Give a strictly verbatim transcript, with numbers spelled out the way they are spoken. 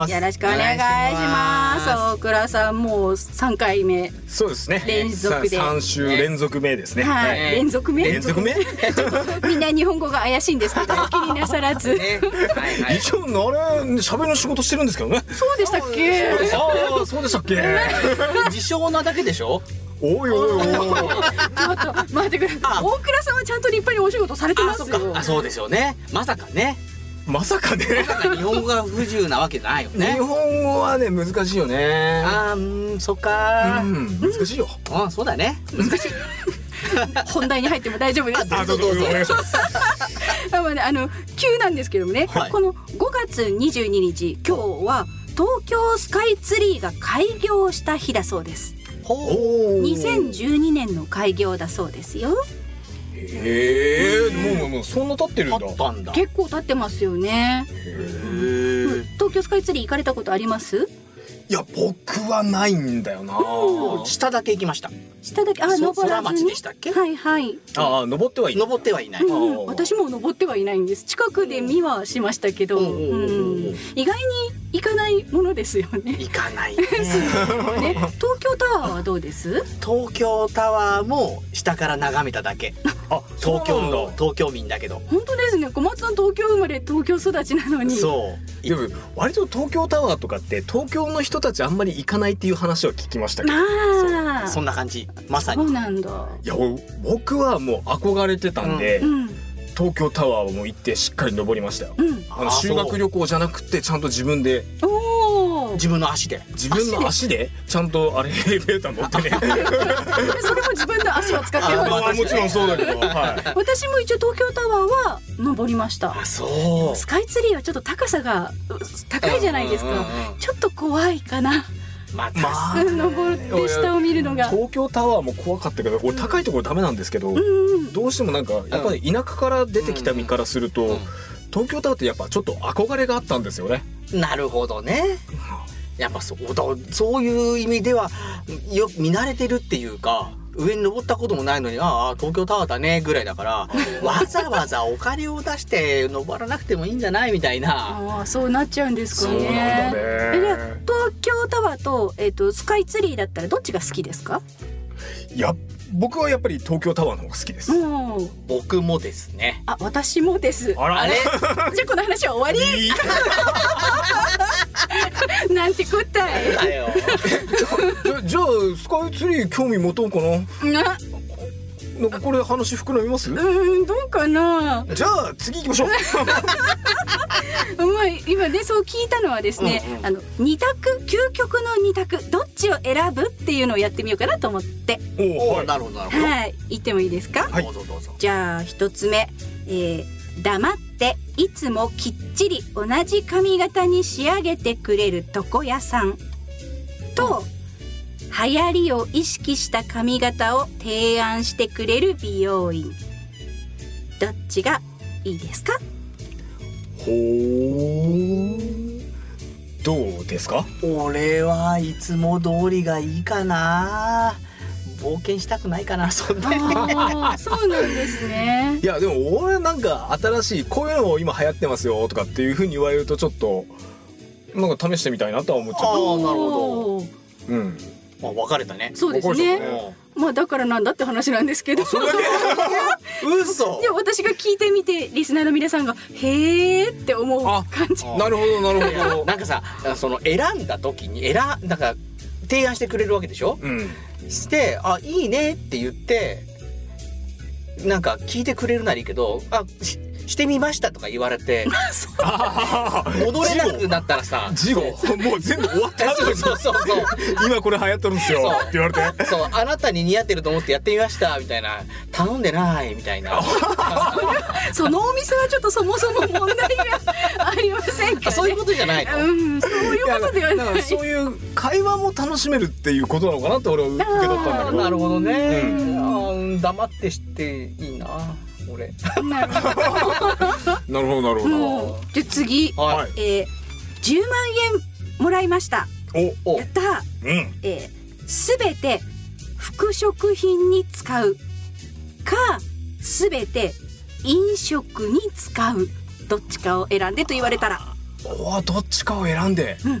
よろしくお願いします。大倉さんもうさんかいめ。 そうですね。 連続でさん週連続目ですね。 はい。 はい、 連続目。 連続目。 みんな日本語が怪しいんですけど気になさらず。 ね、はいはい、 一応あれ喋りの仕事してるんですけどね。 そうでしたっけ？ ああそうでしたっけ。 自称なだけでしょ。 おいおいおい。ちょっと待ってください。大倉さんはちゃんと立派にお仕事されてますよ。 あ、そうですよね。まさかね。 まさかね。 まさか日本語が不自由なわけないよね。 日本語はね難しいよね。 あー、うん、そっかー。 うん、難しいよ。 あ、そうだね。難しい。 本題に入っても大丈夫です。 あ、どうぞどうぞお願いします。 あのね、あの急なんですけどもね、 はい、 このごがつにじゅうににち、今日は東京スカイツリーが開業した日だそうです。にせんじゅうにねんの開業だそうですよ。 へえ、もうもうそんな経ってるんだ。 経ったんだ。 結構経ってますよね。へ、東京スカイツリー行かれたことあります？ いや僕はないんだよな。 下だけ行きました。 下だけ、あ、登らずに。 空町でしたっけ？ はいはい。 ああ、登ってはいない。 登ってはいない。 うんうん、私も登ってはいないんです。近くで見はしましたけど、うん、意外に行かないものですよね。 行かないね。ね、東京タワーはどうです？ 東京タワーも下から眺めただけ。 あ、 東京の東京民だけど。 本当ですね。小松さん東京生まれ東京育ちなのに。 そう。 でも割と東京タワーとかって東京の人たちあんまり行かないっていう話を聞きましたけど。 ああ、 そんな感じ。まさに。 そうなんだ。 いや僕はもう憧れてたんで、 うん、 東京タワーも行ってしっかり登りましたよ。 うん、 あの修学旅行じゃなくてちゃんと自分で。 お、 自分の足で。 自分の足でちゃんとあれエレベーター乗ってね。 それも自分の足を使ってあ、 ます。 もちろんそうだけど、はい、 私も一応東京タワーは登りました。 あ、そう。 スカイツリーはちょっと高さが高いじゃないですか。ちょっと怖いかな。 まあ、 まあ、登って下を見るのが。 東京タワーも怖かったけど、俺高いところダメなんですけど、うんうん、どうしてもなんかやっぱり田舎から出てきた身からすると、うんうん、東京タワーってやっぱちょっと憧れがあったんですよね。 なるほどね。やっぱそうだ、そういう意味ではよ見慣れてるっていうか、上に登ったこともないのに、ああ東京タワーだねぐらいだから、わざわざお金を出して登らなくてもいいんじゃないみたいな。 ああ、そうなっちゃうんですかね。 そうなんだね。 え、じゃあ東京タワーと、えーと、スカイツリーだったらどっちが好きですか？ いや、僕はやっぱり東京タワーの方が好きです。 僕もですね。 あ、私もです。 あら、 あれじゃあこの話は終わり。 いいなんて答えだよ。 じゃ、じゃあスカイツリー興味持とうかな。 な、 なんかこれ話膨らみます？ うん、どうかな。 じゃあ次行きましょう。 まあ、今ね、そう聞いたのはですね、うんうん、あの二択、究極の二択、どっちを選ぶっていうのをやってみようかなと思って。 おお、なるほどなるほど。 はい、言ってもいいですか？ はい、どうぞどうぞ。 じゃあ一つ目、えー、黙っていつもきっちり同じ髪型に仕上げてくれる床屋さんと、うん、流行りを意識した髪型を提案してくれる美容院、どっちがいいですか？ ほー、どうですか？ 俺はいつも通りがいいかな。冒険したくないかな、そんなに。 あ、そうなんですね。 いやでも俺なんか新しいこういうのを今流行ってますよとかっていう風に言われるとちょっとなんか試してみたいなとは思っちゃう。 ああ、なるほど。 うん。 まあ、別れたね。 そうですね。まあだからなんだって話なんですけど。 それだけ。 嘘。 いや、私が聞いてみてリスナーの皆さんがへーって思う感じ。 なるほどなるほど。 なんかさ、その選んだ時に選んなんか提案してくれるわけでしょ。うん。して、あ、いいねって言ってなんか聞いてくれるならいいけど、あ、ししてみましたとか言われて戻れなくなったらさ、 事後もう全部終わったそうそうそうそう今これ流行ってるんですよって言われて、 そう、あなたに似合ってると思ってやってみましたみたいな、頼んでないみたいなそのお店はちょっとそもそも問題がありませんかね。 そういうことじゃないの。 うん、そういうことではない。いそういう会話も楽しめるっていうことなのかなって俺は受け取ったんだけど。 なるほどね、うん、あ、黙ってしていいな俺。 なるほどなるほどなるほど。 じゃあ次、はい、えー、じゅうまんえんもらいました。 お、 やった、 うん、 えー、すべて服飾品に使うか、すべて飲食に使う、どっちかを選んでと言われたら。 おどっちかを選んで、 うん